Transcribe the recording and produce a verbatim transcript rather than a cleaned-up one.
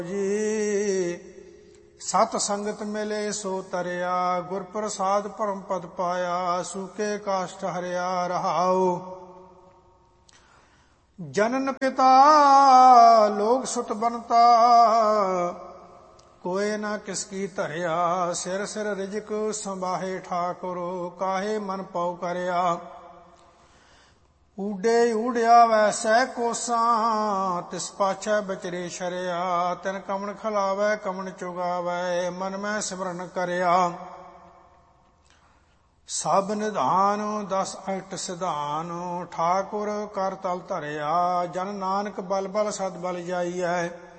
ਜੀ ਸਤ ਸੰਗਤ ਮਿਲੇ ਸੋ ਤਰਿਆ, ਗੁਰ ਪ੍ਰਸਾਦ ਪਰਮ ਪਦ ਪਾਇਆ, ਸੂਕੇ ਕਾਸ਼ਟ ਹਰਿਆ ਰਹਾਉ। ਜਨਨ ਪਿਤਾ ਲੋਕ ਸੁਤ ਬਨਤਾ, ਕੋਏ ਨਾ ਕਿਸ ਕੀ ਧਰਿਆ, ਸਿਰ ਸਿਰ ਰਿਜਕ ਸੰਭਾਹੇ ਠਾਕੁਰ, ਕਾਹੇ ਮਨ ਪਉ ਕਰਿਆ। ਊਡੇ ਊੜਿਆ ਵੈਸੈ ਕੋਸਾਂ, ਤਿਸ ਪਾਛੈ ਬਚਰੇ ਸ਼ਰਿਆ, ਤਿਨ ਕਮਣ ਖਲਾਵੈ ਕਮਣ ਚੁਗਾਵੈ, ਮਨ ਮੈਂ ਸਿਮਰਨ ਕਰਿਆ। ਸਭ ਨਿਧਾਨ ਦਸ ਅਸ਼ਟ ਸਿਧਾਨ, ਠਾਕੁਰ ਕਰ ਤਲ ਧਰਿਆ, ਜਨ ਨਾਨਕ ਬਲ ਬਲ ਸਦ ਬਲ ਜਾਈਐ।